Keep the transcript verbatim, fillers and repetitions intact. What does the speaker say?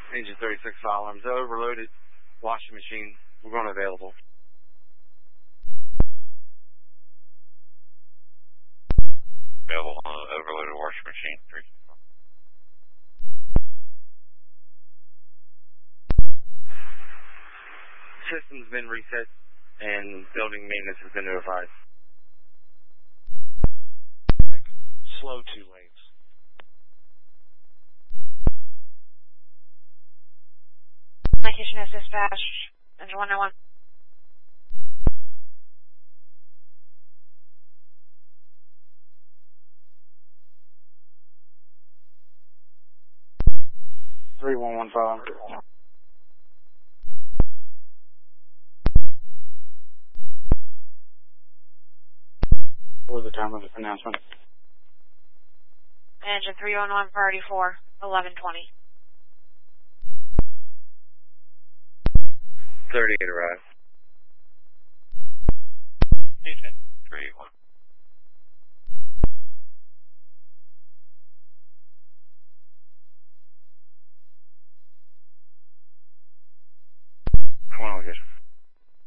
Engine thirty-six fire alarms overloaded. Washing machine. We're going available. Available on the overloaded washing machine. Three. System's been reset and building maintenance has been notified. Like slow two lanes. Citation is dispatched. Engine one oh one. three one one five. What was the time of this announcement? Engine three one one, priority four, eleven twenty. thirty-eight arrived. Engine three one. Come on, location.